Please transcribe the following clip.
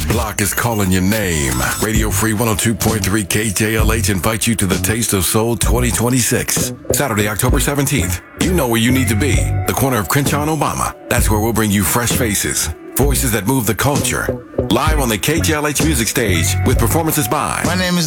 block is calling your name. Radio Free 102.3 KJLH invites you to the Taste of Soul 2026. Saturday, October 17th. You know where you need to be. The corner of Crenshaw and Obama. That's where we'll bring you fresh faces. Voices that move the culture. Live on the KJLH music stage with performances by... My name is